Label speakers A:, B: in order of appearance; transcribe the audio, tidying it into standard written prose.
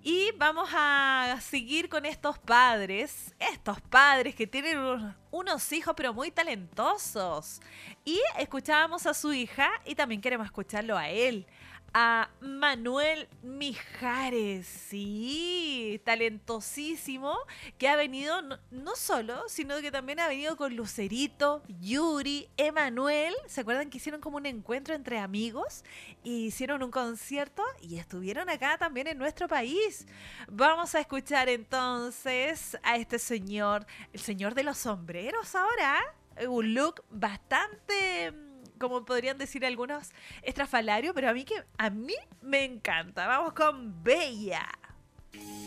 A: Y vamos a seguir con estos padres que tienen unos hijos pero muy talentosos. Y escuchábamos a su hija y también queremos escucharlo a él, a Manuel Mijares, sí, talentosísimo, que ha venido no solo, sino que también ha venido con Lucerito, Yuri, Emanuel. ¿Se acuerdan que hicieron como un encuentro entre amigos? Y hicieron un concierto y estuvieron acá también en nuestro país. Vamos a escuchar entonces a este señor, el señor de los sombreros ahora. Un look bastante, como podrían decir algunos, estrafalario, pero a mí me encanta. Vamos con Bella.